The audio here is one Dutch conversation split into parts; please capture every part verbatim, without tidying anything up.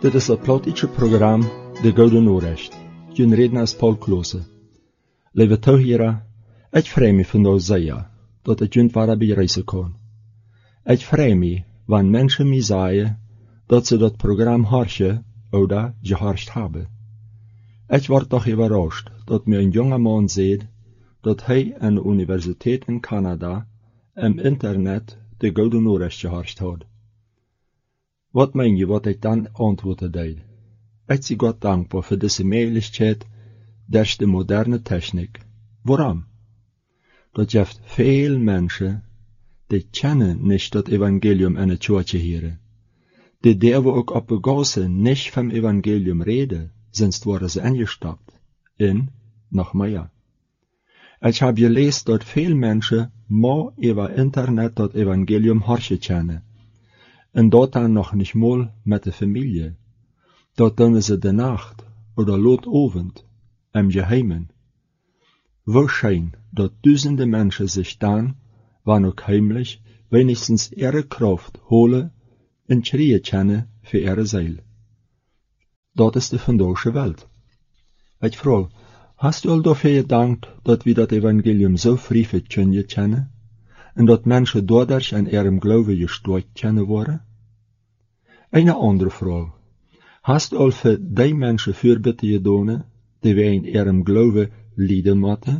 Dit is het Plattdeutsche programma De Gouden Noorrecht. Jun reden als Paul Klose. Lieve toeheren, ik vrij me van nou zeggen, dat het junt waar bij reizen kon. Ik vrij me, wanneer mensen me zeggen, dat ze dat programma harsje, oder geharscht hebben. Ik word toch überrascht, dat me een jonge man zegt, dat hij aan de universiteit in Canada, im internet, de Gouden Noorrecht geharscht had. Wat meen je wat ik dan antwoorden deed? Ik zie God dankbaar voor deze mogelijkheid durch de moderne techniek. Waarom? Dat heeft veel mensen, die kennen niet dat evangelium in het church hier. Die durven ook op de gassen niet vom evangelium reden, sonst worden ze ingestapt. En, nog meer. Ik heb gelezen dat veel mensen maar over internet dat evangelium harsje kennen. En dat dan nog niet mal met de familie. Dat doen ze de nacht, oder lootovond, im Geheimen. Wo schijn dat duizenden mensen zich dan, wann ook heimlich, wenigstens ihre Kraft holen en schreeuwen kennen für ihre Seele. Dat is de vandaagse Welt. Ik vraag, hast du al dafür gedankt, dat wir dat Evangelium so friefig können kennen, en dat mensen dadurch an ihrem Glauben gestärkt kennen worden? Eine andere Frage. Hast du al für die Menschen Fürbitte gedaan, die wir in ihrem Glauben leiden moeten?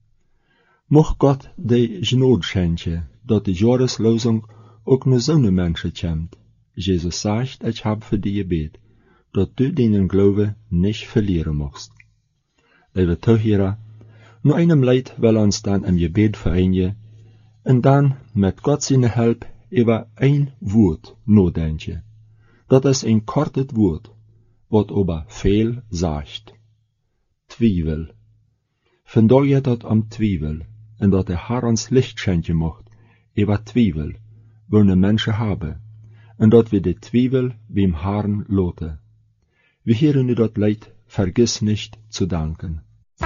Mocht Gott die Gnade schenken, dat die Jahreslosung ook naar zo'n Menschen kommt. Jesus sagt, ich hab für die gebet, dat du deinen Glauben nicht verlieren mocht. Lieve toeheren, nur einem Leid will uns dann im Gebet vereinigen, en dan met God zijn help über ein Woord nadenken. Dat is een kortes woord, wat aber veel zegt. Twijfel. Vandaag gaat het om twijfel, en dat de Heer ons licht schenken mocht, über twijfel, wo ne Menschen hebben, en dat we de twijfel beim Herrn laten. We heren u dat leid, vergiss nicht zu danken.